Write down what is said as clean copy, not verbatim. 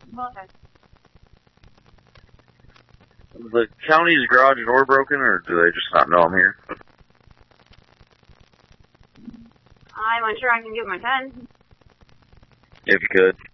Okay. Is the county's garage door broken, or do they just not know I'm here? I'm unsure I can give him a 10. If you could.